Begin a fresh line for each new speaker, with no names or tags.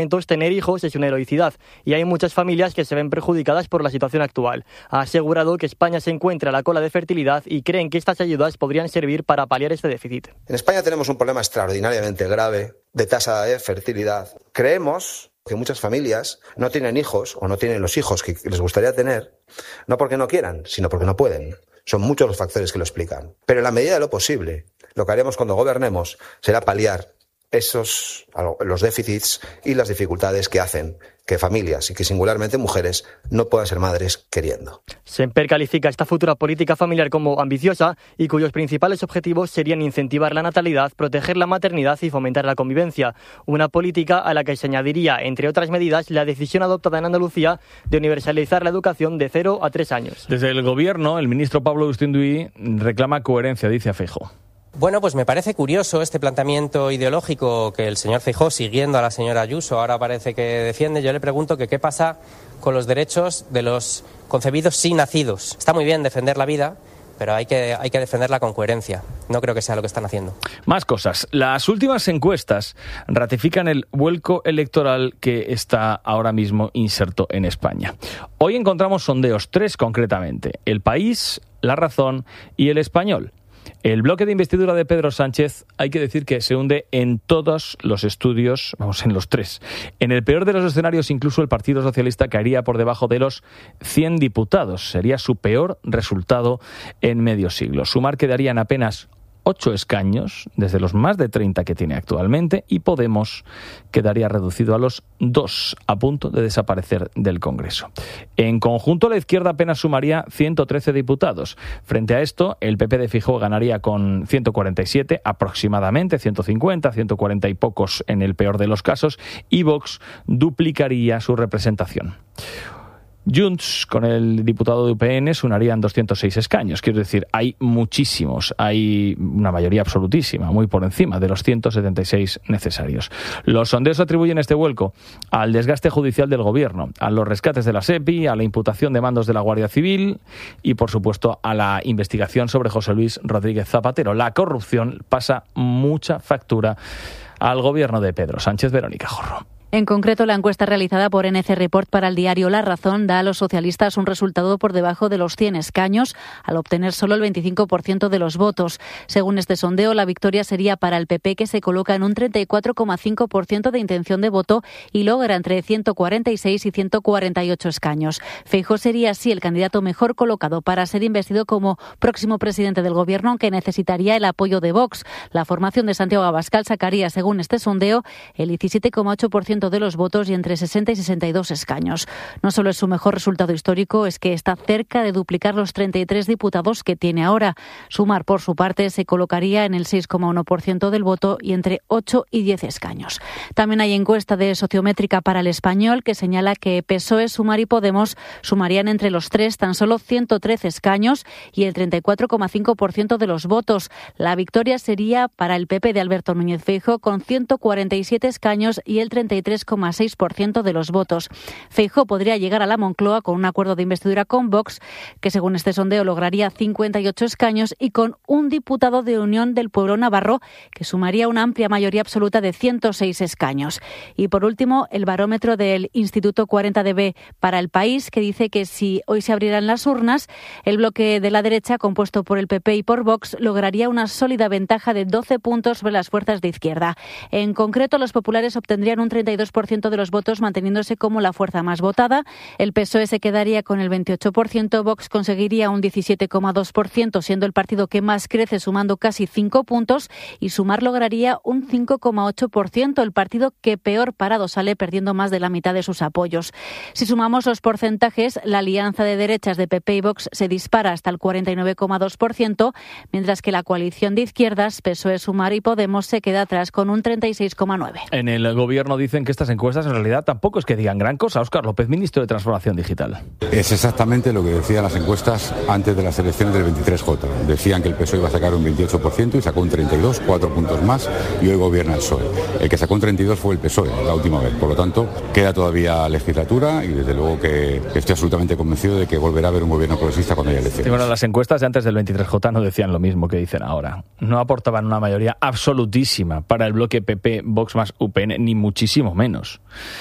Tener hijos es una heroicidad y hay muchas familias que se ven perjudicadas por la situación actual. Ha asegurado que España se encuentra a la cola de fertilidad y creen que estas ayudas podrían servir para paliar este déficit.
En España tenemos un problema extraordinariamente grave de tasa de fertilidad. Creemos que muchas familias no tienen hijos o no tienen los hijos que les gustaría tener, no porque no quieran, sino porque no pueden. Son muchos los factores que lo explican. Pero en la medida de lo posible, lo que haremos cuando gobernemos será paliar los déficits y las dificultades que hacen que familias y que singularmente mujeres no puedan ser madres queriendo.
Semper califica esta futura política familiar como ambiciosa y cuyos principales objetivos serían incentivar la natalidad, proteger la maternidad y fomentar la convivencia. Una política a la que se añadiría, entre otras medidas, la decisión adoptada en Andalucía de universalizar la educación de 0 a 3 años.
Desde el Gobierno, el ministro Pablo Agustín Duy reclama coherencia, dice a Feijóo.
Bueno, pues me parece curioso este planteamiento ideológico que el señor Feijóo, siguiendo a la señora Ayuso, ahora parece que defiende. Yo le pregunto que qué pasa con los derechos de los concebidos sin nacidos. Está muy bien defender la vida, pero hay que defenderla con coherencia. No creo que sea lo que están haciendo.
Más cosas. Las últimas encuestas ratifican el vuelco electoral que está ahora mismo inserto en España. Hoy encontramos sondeos, 3 concretamente: El País, La Razón y El Español. El bloque de investidura de Pedro Sánchez, hay que decir que se hunde en todos los estudios, en los 3. En el peor de los escenarios, incluso el Partido Socialista caería por debajo de los 100 diputados. Sería su peor resultado en medio siglo. Sumar quedaría en apenas 8 escaños, desde los más de 30 que tiene actualmente, y Podemos quedaría reducido a los 2, a punto de desaparecer del Congreso. En conjunto, la izquierda apenas sumaría 113 diputados. Frente a esto, el PP de Feijóo ganaría con 147, aproximadamente 150, 140 y pocos en el peor de los casos, y Vox duplicaría su representación. Junts, con el diputado de UPN, sumarían 206 escaños. Quiero decir, hay muchísimos, hay una mayoría absolutísima, muy por encima de los 176 necesarios. Los sondeos atribuyen este vuelco al desgaste judicial del Gobierno, a los rescates de la SEPI, a la imputación de mandos de la Guardia Civil y, por supuesto, a la investigación sobre José Luis Rodríguez Zapatero. La corrupción pasa mucha factura al Gobierno de Pedro Sánchez. Verónica Jorro.
En concreto, la encuesta realizada por NC Report para el diario La Razón da a los socialistas un resultado por debajo de los 100 escaños, al obtener solo el 25% de los votos. Según este sondeo, la victoria sería para el PP, que se coloca en un 34,5% de intención de voto y logra entre 146 y 148 escaños. Feijóo sería así el candidato mejor colocado para ser investido como próximo presidente del Gobierno, aunque necesitaría el apoyo de Vox. La formación de Santiago Abascal sacaría, según este sondeo, el 17,8% de los votos y entre 60 y 62 escaños. No solo es su mejor resultado histórico, es que está cerca de duplicar los 33 diputados que tiene ahora. Sumar, por su parte, se colocaría en el 6,1% del voto y entre 8 y 10 escaños. También hay encuesta de Sociométrica para El Español que señala que PSOE, Sumar y Podemos sumarían entre los 3 tan solo 113 escaños y el 34,5% de los votos. La victoria sería para el PP de Alberto Núñez Feijóo con 147 escaños y el 33,6% de los votos. Feijóo podría llegar a la Moncloa con un acuerdo de investidura con Vox, que según este sondeo lograría 58 escaños, y con un diputado de Unión del Pueblo Navarro, que sumaría una amplia mayoría absoluta de 106 escaños. Y por último, el barómetro del Instituto 40DB para El País, que dice que si hoy se abrieran las urnas, el bloque de la derecha, compuesto por el PP y por Vox, lograría una sólida ventaja de 12 puntos sobre las fuerzas de izquierda. En concreto, los populares obtendrían un 32% de los votos, manteniéndose como la fuerza más votada. El PSOE se quedaría con el 28%, Vox conseguiría un 17,2%, siendo el partido que más crece, sumando casi 5 puntos, y Sumar lograría un 5,8%, el partido que peor parado sale, perdiendo más de la mitad de sus apoyos. Si sumamos los porcentajes, la alianza de derechas de PP y Vox se dispara hasta el 49,2%, mientras que la coalición de izquierdas, PSOE, Sumar y Podemos, se queda atrás con un 36,9%.
En el Gobierno dicen que estas encuestas en realidad tampoco es que digan gran cosa. Óscar López, ministro de Transformación Digital.
Es exactamente lo que decían las encuestas antes de las elecciones del 23J. Decían que el PSOE iba a sacar un 28% y sacó un 32%, 4 puntos más, y hoy gobierna el PSOE. El que sacó un 32% fue el PSOE la última vez. Por lo tanto, queda todavía legislatura y desde luego que estoy absolutamente convencido de que volverá a haber un gobierno progresista cuando haya elecciones.
Y bueno, las encuestas de antes del 23J no decían lo mismo que dicen ahora. No aportaban una mayoría absolutísima para el bloque PP, Vox más UPN, ni muchísimo menos. menos.